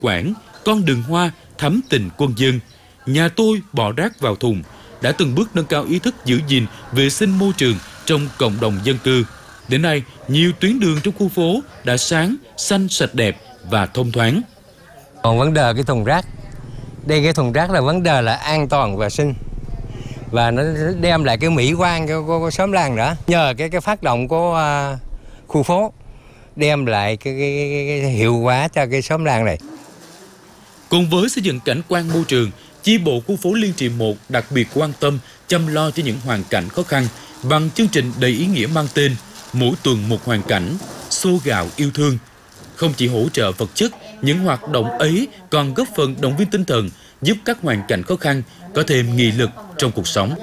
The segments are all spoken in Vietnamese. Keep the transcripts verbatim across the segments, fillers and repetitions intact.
Quảng, con đường hoa thắm tình quân dân, nhà tôi bỏ rác vào thùng đã từng bước nâng cao ý thức giữ gìn vệ sinh môi trường trong cộng đồng dân cư. Đến nay, nhiều tuyến đường trong khu phố đã sáng, xanh, sạch đẹp và thông thoáng. Còn vấn đề cái thùng rác, đây cái thùng rác là vấn đề là an toàn vệ sinh và nó đem lại cái mỹ quan của, của, của xóm làng đó. Nhờ cái cái phát động của uh, khu phố đem lại cái, cái, cái, cái hiệu quả cho cái xóm làng này. Cùng với xây dựng cảnh quan môi trường, chi bộ khu phố Liên Trì một đặc biệt quan tâm chăm lo cho những hoàn cảnh khó khăn bằng chương trình đầy ý nghĩa mang tên Mỗi tuần một hoàn cảnh, xô gạo yêu thương. Không chỉ hỗ trợ vật chất, những hoạt động ấy còn góp phần động viên tinh thần, giúp các hoàn cảnh khó khăn có thêm nghị lực trong cuộc sống.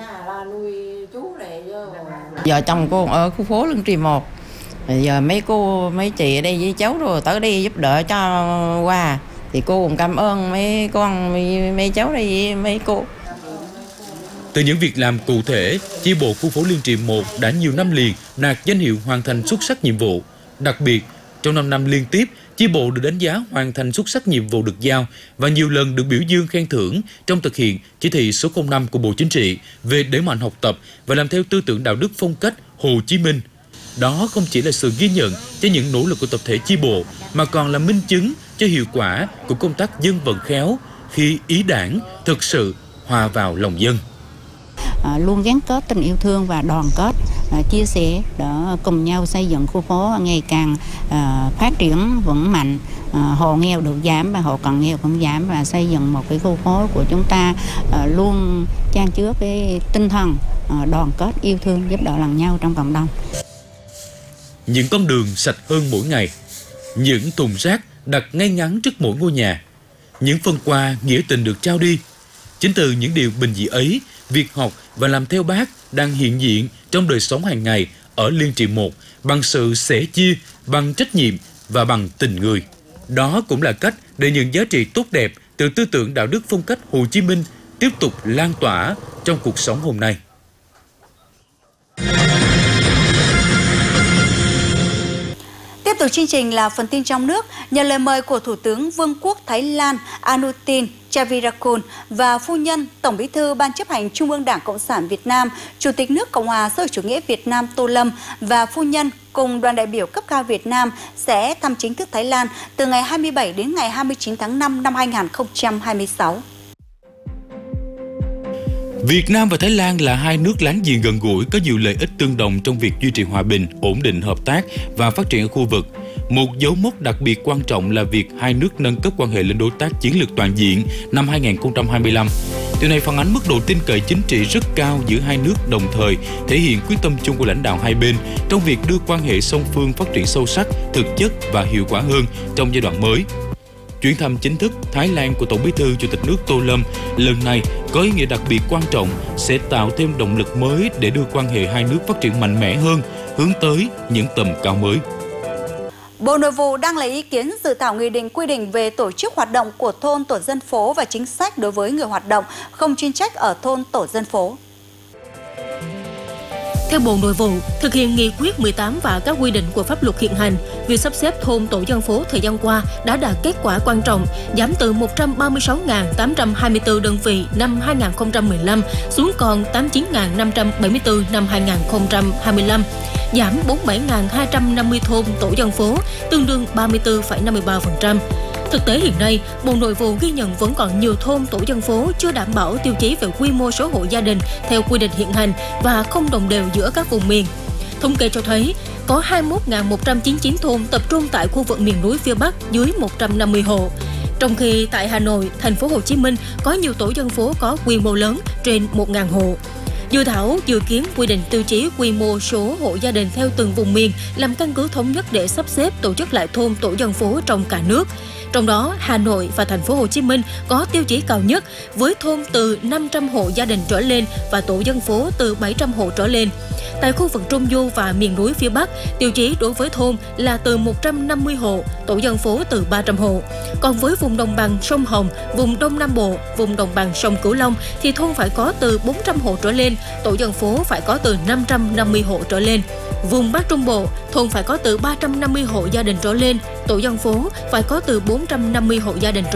Vợ chồng cô ở khu phố Liên Trì một, giờ mấy cô, mấy chị ở đây với cháu rồi tới đây giúp đỡ cho qua, thì cô cũng cảm ơn mấy con, mấy, mấy cháu đây với mấy cô. Từ những việc làm cụ thể, chi bộ khu phố Liên Trì một đã nhiều năm liền đạt danh hiệu hoàn thành xuất sắc nhiệm vụ. Đặc biệt, trong năm năm liên tiếp, chi bộ được đánh giá hoàn thành xuất sắc nhiệm vụ được giao và nhiều lần được biểu dương khen thưởng trong thực hiện chỉ thị số không năm của Bộ Chính trị về đẩy mạnh học tập và làm theo tư tưởng đạo đức phong cách Hồ Chí Minh. Đó không chỉ là sự ghi nhận cho những nỗ lực của tập thể chi bộ, mà còn là minh chứng cho hiệu quả của công tác dân vận khéo khi ý đảng thực sự hòa vào lòng dân. À, luôn gắn kết tình yêu thương và đoàn kết, à, chia sẻ để cùng nhau xây dựng khu phố ngày càng à, phát triển vững mạnh, à, hộ nghèo được giảm và hộ cận nghèo cũng giảm, và xây dựng một cái khu phố của chúng ta à, luôn chan chứa cái tinh thần à, đoàn kết yêu thương giúp đỡ lẫn nhau trong cộng đồng. Những con đường sạch hơn mỗi ngày, những thùng rác đặt ngay ngắn trước mỗi ngôi nhà, những phần quà nghĩa tình được trao đi. Chính từ những điều bình dị ấy, việc học và làm theo Bác đang hiện diện trong đời sống hàng ngày ở Liên Trì một bằng sự sẻ chia, bằng trách nhiệm và bằng tình người. Đó cũng là cách để những giá trị tốt đẹp từ tư tưởng đạo đức phong cách Hồ Chí Minh tiếp tục lan tỏa trong cuộc sống hôm nay. Tiếp tục chương trình là phần tin trong nước. Nhờ lời mời của Thủ tướng Vương quốc Thái Lan Anutin Charnvirakul và phu nhân Tổng Bí thư Ban chấp hành Trung ương Đảng Cộng sản Việt Nam, Chủ tịch nước Cộng hòa xã hội chủ nghĩa Việt Nam Tô Lâm và phu nhân cùng đoàn đại biểu cấp cao Việt Nam sẽ thăm chính thức Thái Lan từ ngày hai mươi bảy đến ngày hai mươi chín tháng năm năm hai nghìn không trăm hai mươi sáu. Việt Nam và Thái Lan là hai nước láng giềng gần gũi, có nhiều lợi ích tương đồng trong việc duy trì hòa bình, ổn định, hợp tác và phát triển ở khu vực. Một dấu mốc đặc biệt quan trọng là việc hai nước nâng cấp quan hệ lên đối tác chiến lược toàn diện năm hai nghìn không trăm hai mươi lăm. Điều này phản ánh mức độ tin cậy chính trị rất cao giữa hai nước, đồng thời thể hiện quyết tâm chung của lãnh đạo hai bên trong việc đưa quan hệ song phương phát triển sâu sắc, thực chất và hiệu quả hơn trong giai đoạn mới. Chuyến thăm chính thức Thái Lan của Tổng Bí thư Chủ tịch nước Tô Lâm lần này có ý nghĩa đặc biệt quan trọng, sẽ tạo thêm động lực mới để đưa quan hệ hai nước phát triển mạnh mẽ hơn, hướng tới những tầm cao mới. Bộ Nội vụ đang lấy ý kiến dự thảo nghị định quy định về tổ chức hoạt động của thôn tổ dân phố và chính sách đối với người hoạt động không chuyên trách ở thôn tổ dân phố. Theo Bộ Nội vụ, thực hiện nghị quyết mười tám và các quy định của pháp luật hiện hành, việc sắp xếp thôn tổ dân phố thời gian qua đã đạt kết quả quan trọng, giảm từ một trăm ba mươi sáu nghìn tám trăm hai mươi tư đơn vị năm hai nghìn không trăm mười lăm xuống còn tám mươi chín nghìn năm trăm bảy mươi tư năm hai nghìn không trăm hai mươi lăm, giảm bốn mươi bảy nghìn hai trăm năm mươi thôn tổ dân phố, tương đương ba mươi tư phẩy năm mươi ba phần trăm. Thực tế hiện nay, Bộ Nội vụ ghi nhận vẫn còn nhiều thôn tổ dân phố chưa đảm bảo tiêu chí về quy mô số hộ gia đình theo quy định hiện hành và không đồng đều giữa các vùng miền. Thống kê cho thấy, có hai mươi mốt nghìn một trăm chín mươi chín thôn tập trung tại khu vực miền núi phía Bắc dưới một trăm năm mươi hộ. Trong khi tại Hà Nội, thành phố Hồ Chí Minh có nhiều tổ dân phố có quy mô lớn trên một nghìn hộ. Dự thảo dự kiến quy định tiêu chí quy mô số hộ gia đình theo từng vùng miền làm căn cứ thống nhất để sắp xếp tổ chức lại thôn tổ dân phố trong cả nước. Trong đó, Hà Nội và thành phố Hồ Chí Minh có tiêu chí cao nhất với thôn từ năm trăm hộ gia đình trở lên và tổ dân phố từ bảy trăm hộ trở lên. Tại khu vực Trung Du và miền núi phía Bắc, tiêu chí đối với thôn là từ một trăm năm mươi hộ, tổ dân phố từ ba trăm hộ. Còn với vùng đồng bằng sông Hồng, vùng Đông Nam Bộ, vùng đồng bằng sông Cửu Long thì thôn phải có từ bốn trăm hộ trở lên, tổ dân phố phải có từ năm trăm năm mươi hộ trở lên. Vùng Bắc Trung Bộ, thôn phải có từ ba trăm năm mươi hộ gia đình trở lên, tổ dân phố phải có từ bốn trăm năm mươi hộ gia đình trở lên.